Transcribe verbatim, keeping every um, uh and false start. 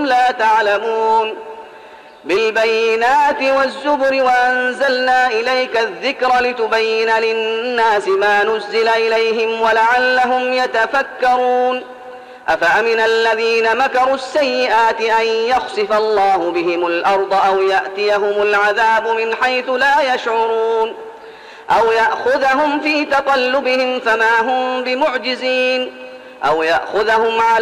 لا تعلمون بالبينات والزبر وأنزلنا إليك الذكر لتبين للناس ما نزل إليهم ولعلهم يتفكرون أفأمن الذين مكروا السيئات أن يخسف الله بهم الأرض أو يأتيهم العذاب من حيث لا يشعرون أو يأخذهم في تقلبهم فما هم بمعجزين أو يأخذهم على